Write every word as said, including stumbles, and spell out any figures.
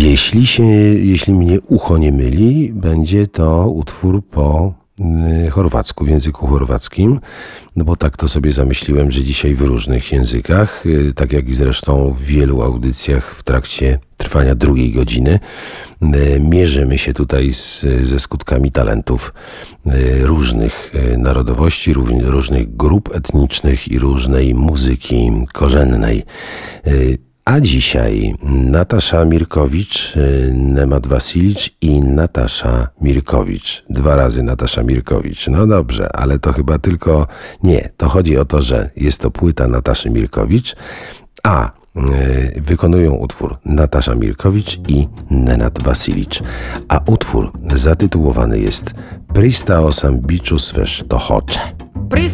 Jeśli się, jeśli mnie ucho nie myli, będzie to utwór po y, chorwacku, w języku chorwackim, no bo tak to sobie zamyśliłem, że dzisiaj w różnych językach, y, tak jak i zresztą w wielu audycjach w trakcie trwania drugiej godziny, y, mierzymy się tutaj z, ze skutkami talentów y, różnych y, narodowości, róż- różnych grup etnicznych i różnej muzyki korzennej. Y, A dzisiaj Natasza Mirkowicz, Nemat Wasilicz i Natasza Mirkowicz. Dwa razy Natasza Mirkowicz. No dobrze, ale to chyba tylko... Nie, to chodzi o to, że jest to płyta Nataszy Mirkowicz, a yy, wykonują utwór Natasza Mirkowicz i Nenad Wasilicz. A utwór zatytułowany jest Pristao sam biću sve što hoće.